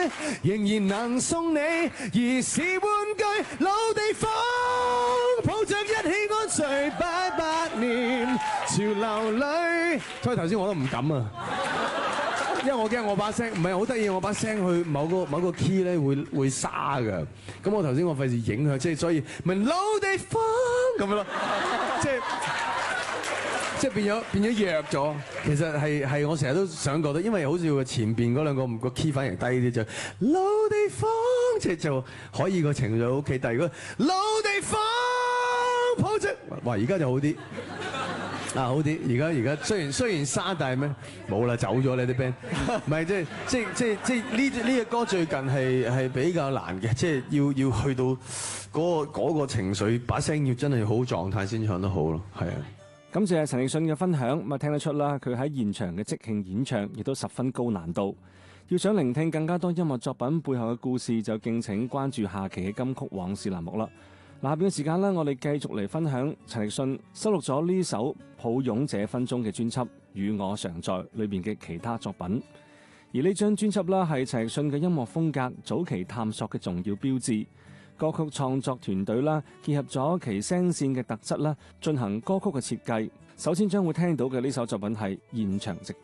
仍然能送你兒時玩具老地方，抱着一起安睡800年潮流裏。所以頭先我都唔敢啊，因為我驚我把聲唔係好得意，我把聲去某個 key 咧會沙㗎。咁我頭先我費事影響，即係所以咪老地方咁樣咯，即係變咗弱咗。其實係我成日都想覺得，因為好似前邊嗰兩個 key 反而低啲，就老地方即係就可以個情緒 OK。但係如果老地方抱着，哇而家就好啲。好啲，而家雖然沙，但係咩冇啦，走咗你啲 band，唔係即係呢隻歌最近係比較難嘅，即係要去到嗰個情緒，把聲要真係好狀態先唱得好咯，係啊。 感謝陳奕迅嘅分享，咁啊聽得出啦，佢喺現場嘅即興演唱亦都十分高難度。要想聆聽更加多音樂作品背後嘅故事，就敬請關注下期嘅金曲往事欄目啦。下邊嘅時間呢，我哋繼續嚟分享陳奕迅收錄咗呢首《抱擁這分鐘》嘅專輯《與我常在》裏邊嘅其他作品。而呢張專輯啦，係陳奕迅嘅音樂風格早期探索嘅重要標誌。歌曲創作團隊啦，結合咗其聲線嘅特質啦，進行歌曲嘅設計。首先將會聽到嘅呢首作品係現場直播。